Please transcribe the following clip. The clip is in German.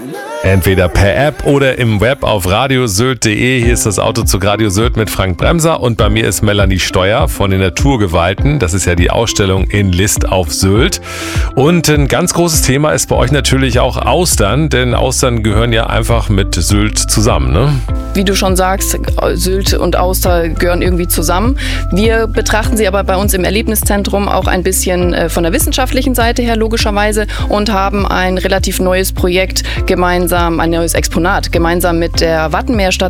Entweder per App oder im Web auf radiosylt.de. Hier ist das Autozug Radio Sylt mit Frank Bremser und bei mir ist Melanie Steuer von den Naturgewalten. Das ist ja die Ausstellung in List auf Sylt. Und ein ganz großes Thema ist bei euch natürlich auch Austern, denn Austern gehören ja einfach mit Sylt zusammen, ne? Wie du schon sagst, Sylt und Auster gehören irgendwie zusammen. Wir betrachten sie aber bei uns im Erlebniszentrum auch ein bisschen von der wissenschaftlichen Seite her logischerweise und haben ein relativ neues Projekt gemeinsam, ein neues Exponat gemeinsam mit der Wattenmeerstadt